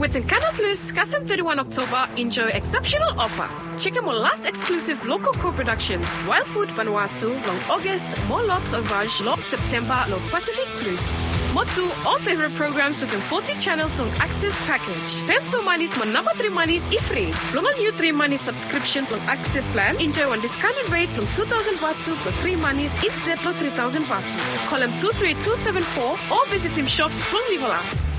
Within Canal Plus, Custom 31 October, enjoy exceptional offer. Check out my last exclusive local co-productions, Wild Food Vanuatu, long August, more Lot Sauvage, long September, long Pacific Plus. Motu, all favorite programs within 40 channels on Access Package. Pencil Money's my number 3 money's e-free. Long on new 3 money subscription on Access Plan. Enjoy one discounted rate from 2,000 Vatu for 3 monies instead of 3,000 Vatu. Call him 23274 or visit him shops from Livola.